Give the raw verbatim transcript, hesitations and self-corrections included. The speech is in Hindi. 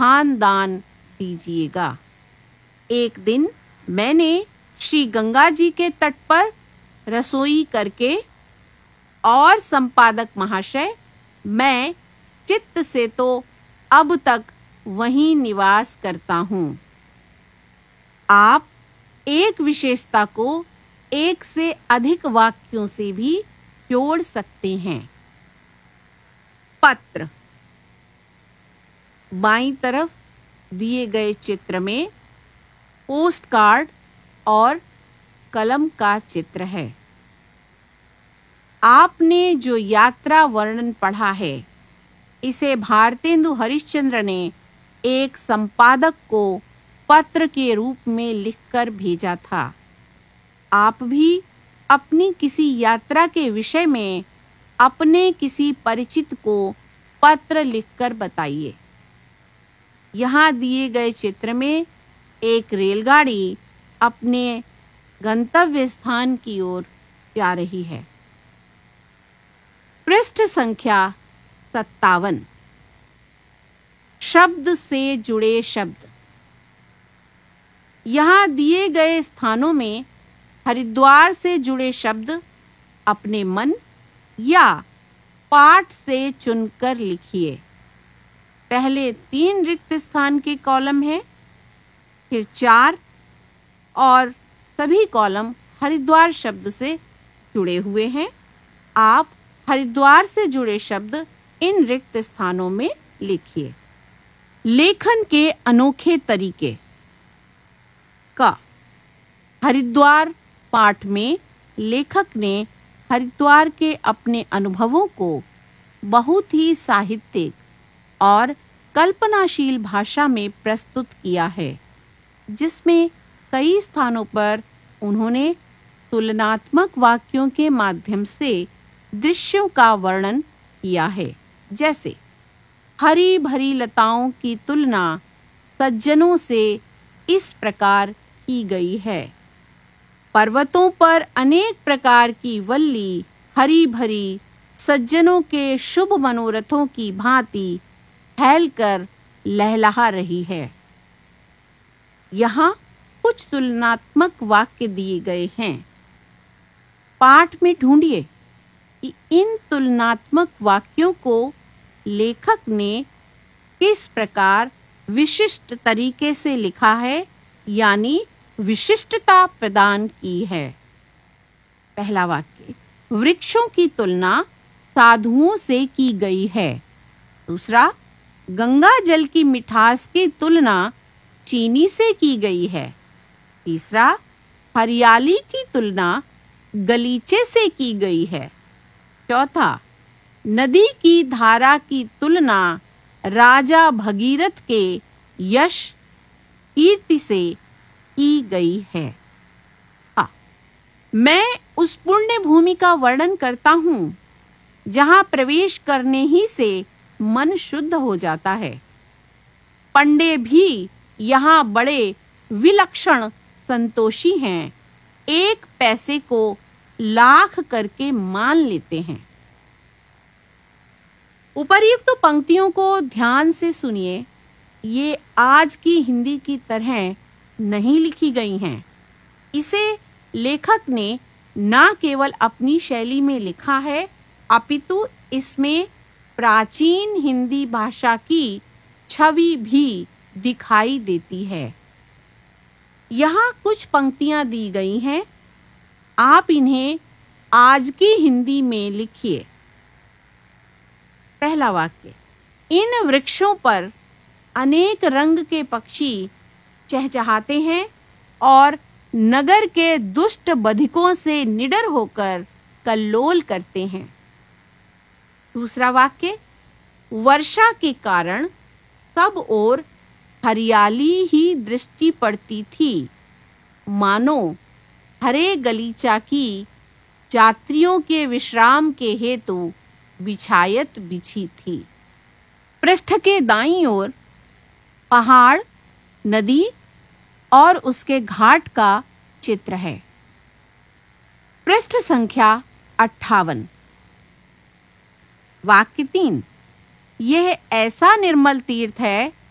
स्थान दान दीजिएगा। एक दिन मैंने श्री गंगा जी के तट पर रसोई करके, और संपादक महाशय, मैं चित्त से तो अब तक वहीं निवास करता हूँ। आप एक विशेषता को एक से अधिक वाक्यों से भी जोड़ सकते हैं। पत्र। बाईं तरफ दिए गए चित्र में पोस्ट कार्ड और कलम का चित्र है। आपने जो यात्रा वर्णन पढ़ा है, इसे भारतेंदु हरिश्चंद्र ने एक संपादक को पत्र के रूप में लिखकर भेजा था। आप भी अपनी किसी यात्रा के विषय में अपने किसी परिचित को पत्र लिखकर बताइए। यहाँ दिए गए चित्र में एक रेलगाड़ी अपने गंतव्य स्थान की ओर जा रही है। पृष्ठ संख्या सत्तावन। शब्द से जुड़े शब्द। यहाँ दिए गए स्थानों में हरिद्वार से जुड़े शब्द अपने मन या पाठ से चुनकर लिखिए। पहले तीन रिक्त स्थान के कॉलम हैं, फिर चार, और सभी कॉलम हरिद्वार शब्द से जुड़े हुए हैं। आप हरिद्वार से जुड़े शब्द इन रिक्त स्थानों में लिखिए। लेखन के अनोखे तरीके। का हरिद्वार पाठ में लेखक ने हरिद्वार के अपने अनुभवों को बहुत ही साहित्यिक और कल्पनाशील भाषा में प्रस्तुत किया है, जिसमें कई स्थानों पर उन्होंने तुलनात्मक वाक्यों के माध्यम से दृश्यों का वर्णन किया है। जैसे हरी भरी लताओं की तुलना सज्जनों से इस प्रकार की गई है। पर्वतों पर अनेक प्रकार की वल्ली हरी भरी सज्जनों के शुभ मनोरथों की भांति फैलकर लहलहा रही है। यहाँ कुछ तुलनात्मक वाक्य दिए गए हैं। पाठ में ढूंढिए कि इन तुलनात्मक वाक्यों को लेखक ने किस प्रकार विशिष्ट तरीके से लिखा है, यानी विशिष्टता प्रदान की है। पहला वाक्य, वृक्षों की तुलना साधुओं से की गई है। दूसरा, गंगा जल की मिठास की तुलना चीनी से की गई है। तीसरा, हरियाली की तुलना गलीचे से की गई है। चौथा, नदी की धारा की तुलना राजा भगीरथ के यश कीर्ति से की गई है। हाँ, मैं उस पुण्य भूमि का वर्णन करता हूँ जहाँ प्रवेश करने ही से मन शुद्ध हो जाता है। पंडे भी यहाँ बड़े विलक्षण संतोषी हैं, एक पैसे को लाख करके मान लेते हैं। उपर्युक्त तो पंक्तियों को ध्यान से सुनिए। ये आज की हिंदी की तरह नहीं लिखी गई हैं। इसे लेखक ने न केवल अपनी शैली में लिखा है, अपितु इसमें प्राचीन हिंदी भाषा की छवि भी दिखाई देती है। यहाँ कुछ पंक्तियाँ दी गई हैं, आप इन्हें आज की हिंदी में लिखिए। पहला वाक्य, इन वृक्षों पर अनेक रंग के पक्षी चहचहाते हैं और नगर के दुष्ट बधिकों से निडर होकर कल्लोल करते हैं। दूसरा वाक्य, वर्षा के कारण सब ओर हरियाली ही दृष्टि पड़ती थी, मानो हरे गलीचा की यात्रियों के विश्राम के हेतु बिछायत बिछी थी। पृष्ठ के दाईं ओर पहाड़, नदी और उसके घाट का चित्र है। पृष्ठ संख्या अट्ठावन। वाक्य तीन, यह ऐसा निर्मल तीर्थ है